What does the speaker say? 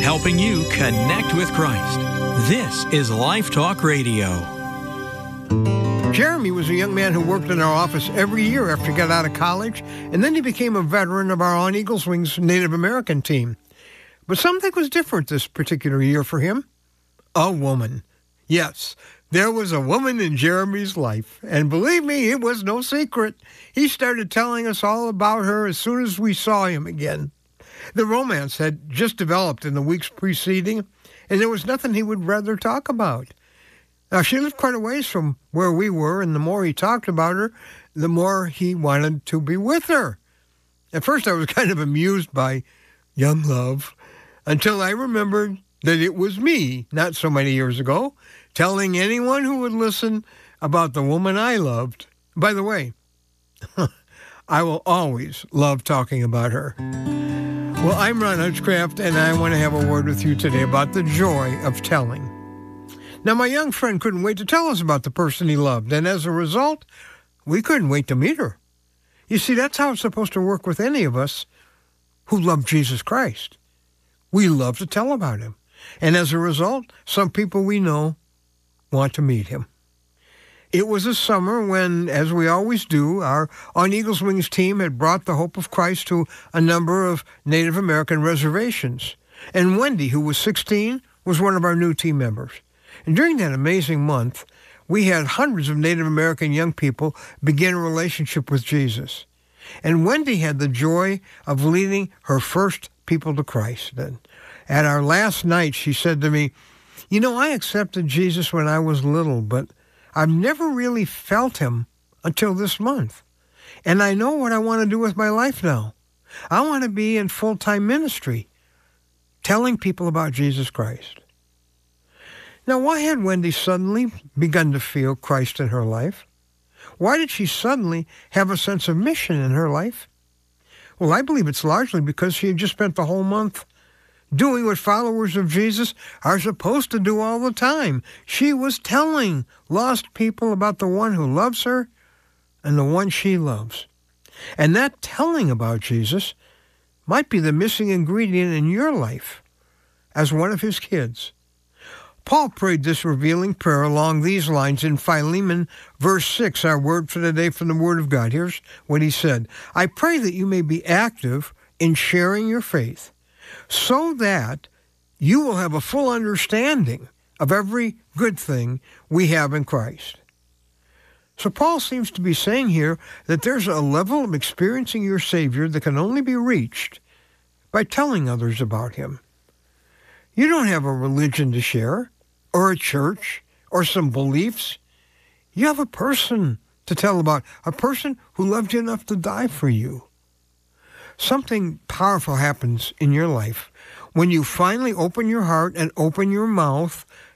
helping you connect with Christ. This is Life Talk Radio. Jeremy was a young man who worked in our office every year after he got out of college, and then he became a veteran of our On Eagles Wings Native American team. But something was different this particular year for him. A woman. Yes, there was a woman in Jeremy's life, and believe me, it was no secret. He started telling us all about her as soon as we saw him again. The romance had just developed in the weeks preceding, and there was nothing he would rather talk about. Now, she lived quite a ways from where we were, and the more he talked about her, the more he wanted to be with her. At first, I was kind of amused by young love, until I remembered that it was me, not so many years ago, telling anyone who would listen about the woman I loved. By the way, I will always love talking about her. Well, I'm Ron Hutchcraft, and I want to have a word with you today about the joy of telling. Now, my young friend couldn't wait to tell us about the person he loved, and as a result, we couldn't wait to meet her. You see, that's how it's supposed to work with any of us who love Jesus Christ. We love to tell about him, and as a result, some people we know want to meet him. It was a summer when, as we always do, our On Eagles Wings team had brought the hope of Christ to a number of Native American reservations, and Wendy, who was 16, was one of our new team members. And during that amazing month, we had hundreds of Native American young people begin a relationship with Jesus. And Wendy had the joy of leading her first people to Christ. And at our last night, she said to me, "You know, I accepted Jesus when I was little, but I've never really felt him until this month. And I know what I want to do with my life now. I want to be in full-time ministry, telling people about Jesus Christ." Now, why had Wendy suddenly begun to feel Christ in her life? Why did she suddenly have a sense of mission in her life? Well, I believe it's largely because she had just spent the whole month doing what followers of Jesus are supposed to do all the time. She was telling lost people about the one who loves her and the one she loves. And that telling about Jesus might be the missing ingredient in your life as one of his kids. Paul prayed this revealing prayer along these lines in Philemon, verse 6, our word for today from the Word of God. Here's what he said: "I pray that you may be active in sharing your faith, so that you will have a full understanding of every good thing we have in Christ." So Paul seems to be saying here that there's a level of experiencing your Savior that can only be reached by telling others about him. You don't have a religion to share, or a church, or some beliefs. You have a person to tell about, a person who loved you enough to die for you. Something powerful happens in your life when you finally open your heart and open your mouth